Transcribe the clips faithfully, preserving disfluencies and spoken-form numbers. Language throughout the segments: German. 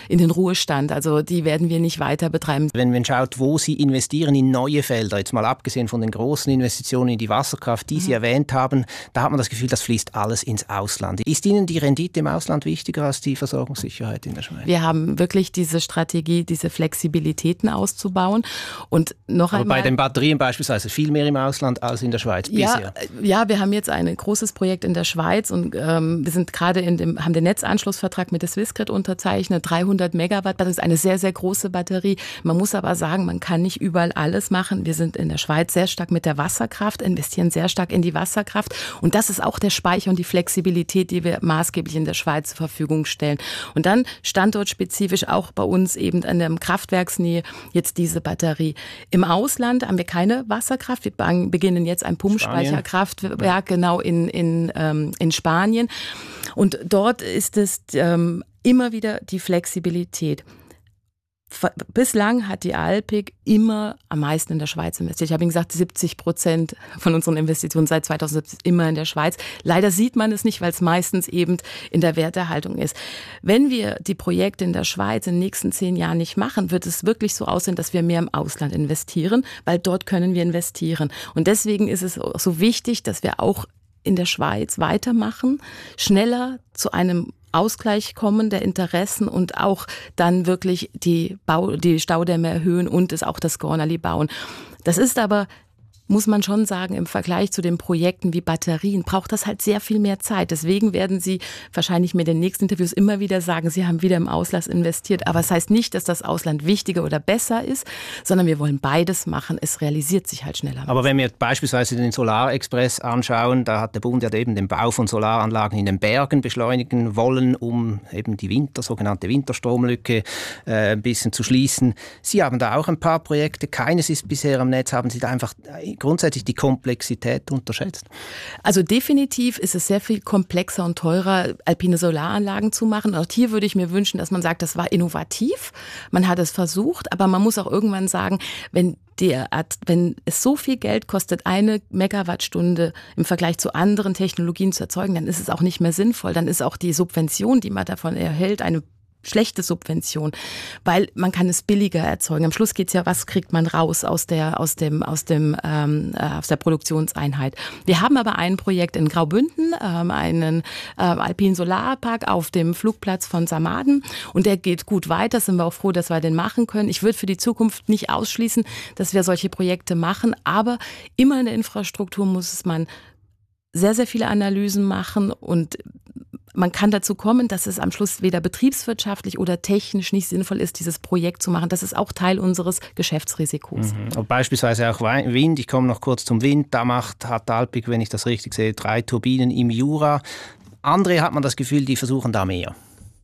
in den Ruhestand. Also die werden wir nicht weiter betreiben. Wenn man schaut, wo Sie investieren in neue Felder, jetzt mal abgesehen von den großen Investitionen in die Wasserkraft, die Sie mhm. erwähnt haben, da hat man das Gefühl, das fließt alles ins Ausland. Ist Ihnen die Rendite im Ausland wichtiger als die Versorgungssicherheit in der Schweiz? Wir haben wirklich diese Strategie, diese Flexibilitäten auszubauen. Und noch Aber einmal, bei den Batterien beispielsweise viel mehr im Ausland als in der Schweiz bisher. Ja, ja, wir haben jetzt ein großes Projekt in der Schweiz und ähm, wir sind gerade in dem, haben den Netzanschlussvertrag mit der Swissgrid unterzeichnet, dreihundert Megawatt. Das ist eine sehr, sehr große Batterie. Man muss aber sagen, man kann nicht überall alles machen. Wir sind in der Schweiz sehr stark mit der Wasserkraft, investieren sehr stark in die Wasserkraft. Und das ist auch der Speicher und die Flexibilität, die wir maßgeblich in der Schweiz zur Verfügung stellen. Und dann standortspezifisch auch bei uns eben an der Kraftwerksnähe jetzt diese Batterie. Im Ausland haben wir keine Wasserkraft. Wir beginnen jetzt ein Pumpspeicherkraftwerk ja. genau in, in, ähm, in Spanien. Und dort ist es ähm, immer wieder die Flexibilität. Bislang hat die Alpiq immer am meisten in der Schweiz investiert. Ich habe Ihnen gesagt, siebzig Prozent von unseren Investitionen seit zweitausendsiebzehn immer in der Schweiz. Leider sieht man es nicht, weil es meistens eben in der Werterhaltung ist. Wenn wir die Projekte in der Schweiz in den nächsten zehn Jahren nicht machen, wird es wirklich so aussehen, dass wir mehr im Ausland investieren, weil dort können wir investieren. Und deswegen ist es so wichtig, dass wir auch in der Schweiz weitermachen, schneller zu einem Ausgleich kommen der Interessen und auch dann wirklich die, Bau, die Staudämme erhöhen und es auch das Gornerli bauen. Das ist aber, muss man schon sagen, im Vergleich zu den Projekten wie Batterien braucht das halt sehr viel mehr Zeit. Deswegen werden Sie wahrscheinlich mit den nächsten Interviews immer wieder sagen, Sie haben wieder im Ausland investiert. Aber es heißt nicht, dass das Ausland wichtiger oder besser ist, sondern wir wollen beides machen. Es realisiert sich halt schneller. Aber wenn wir beispielsweise den Solarexpress anschauen, da hat der Bund ja eben den Bau von Solaranlagen in den Bergen beschleunigen wollen, um eben die Winter, sogenannte Winterstromlücke äh, ein bisschen zu schließen. Sie haben da auch ein paar Projekte. Keines ist bisher am Netz. Haben Sie da einfach grundsätzlich die Komplexität unterschätzt? Also definitiv ist es sehr viel komplexer und teurer, alpine Solaranlagen zu machen. Auch hier würde ich mir wünschen, dass man sagt, das war innovativ, man hat es versucht, aber man muss auch irgendwann sagen, wenn Der, wenn es so viel Geld kostet, eine Megawattstunde im Vergleich zu anderen Technologien zu erzeugen, dann ist es auch nicht mehr sinnvoll. Dann ist auch die Subvention, die man davon erhält, eine schlechte Subvention, weil man kann es billiger erzeugen. Am Schluss geht's ja, was kriegt man raus aus der aus dem aus dem ähm, äh, aus der Produktionseinheit. Wir haben aber ein Projekt in Graubünden, ähm, einen äh, alpinen Solarpark auf dem Flugplatz von Samaden und der geht gut weiter. Sind wir auch froh, dass wir den machen können. Ich würde für die Zukunft nicht ausschließen, dass wir solche Projekte machen, aber immer in der Infrastruktur muss es man sehr sehr viele Analysen machen und man kann dazu kommen, dass es am Schluss weder betriebswirtschaftlich oder technisch nicht sinnvoll ist, dieses Projekt zu machen. Das ist auch Teil unseres Geschäftsrisikos. Mhm. Und beispielsweise auch Wind. Ich komme noch kurz zum Wind. Da macht, hat Alpiq, wenn ich das richtig sehe, drei Turbinen im Jura. Andere hat man das Gefühl, die versuchen da mehr.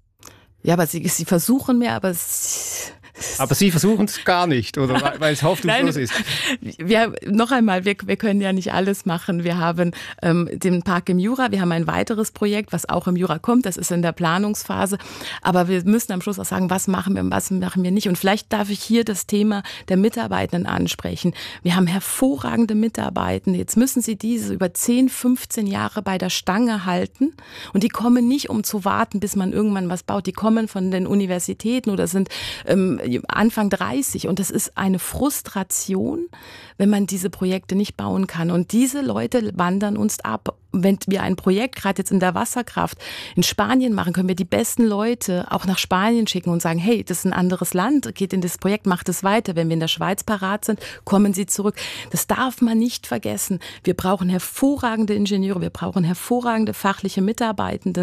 Ja, aber sie, sie versuchen mehr, aber es... Aber Sie versuchen es gar nicht, oder weil es hoffnungslos ist? Wir, noch einmal, wir, wir können ja nicht alles machen. Wir haben ähm, den Park im Jura, wir haben ein weiteres Projekt, was auch im Jura kommt, das ist in der Planungsphase. Aber wir müssen am Schluss auch sagen, was machen wir und was machen wir nicht. Und vielleicht darf ich hier das Thema der Mitarbeitenden ansprechen. Wir haben hervorragende Mitarbeitende. Jetzt müssen Sie diese über zehn, fünfzehn Jahre bei der Stange halten. Und die kommen nicht, um zu warten, bis man irgendwann was baut. Die kommen von den Universitäten oder sind ähm, Anfang dreißig und das ist eine Frustration, wenn man diese Projekte nicht bauen kann. Und diese Leute wandern uns ab. Wenn wir ein Projekt gerade jetzt in der Wasserkraft in Spanien machen, können wir die besten Leute auch nach Spanien schicken und sagen, hey, das ist ein anderes Land, geht in das Projekt, macht es weiter. Wenn wir in der Schweiz parat sind, kommen sie zurück. Das darf man nicht vergessen. Wir brauchen hervorragende Ingenieure, wir brauchen hervorragende fachliche Mitarbeitenden.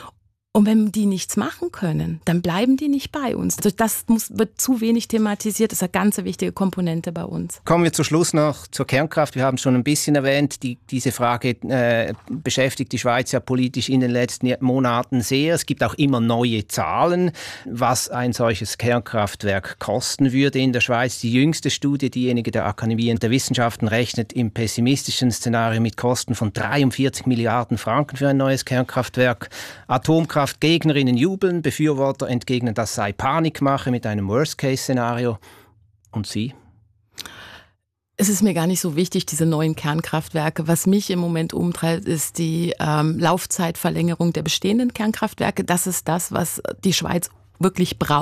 Und wenn die nichts machen können, dann bleiben die nicht bei uns. Also das muss, wird zu wenig thematisiert. Das ist eine ganz wichtige Komponente bei uns. Kommen wir zum Schluss noch zur Kernkraft. Wir haben es schon ein bisschen erwähnt. Die, diese Frage äh, beschäftigt die Schweiz ja politisch in den letzten Monaten sehr. Es gibt auch immer neue Zahlen, was ein solches Kernkraftwerk kosten würde in der Schweiz. Die jüngste Studie, diejenige der Akademie und der Wissenschaften, rechnet im pessimistischen Szenario mit Kosten von dreiundvierzig Milliarden Franken für ein neues Kernkraftwerk. Atomkraft Gegnerinnen jubeln, Befürworter entgegnen, das sei Panikmache mit einem Worst-Case-Szenario. Und Sie? Es ist mir gar nicht so wichtig, diese neuen Kernkraftwerke. Was mich im Moment umtreibt, ist die ähm, Laufzeitverlängerung der bestehenden Kernkraftwerke. Das ist das, was die Schweiz wirklich braucht.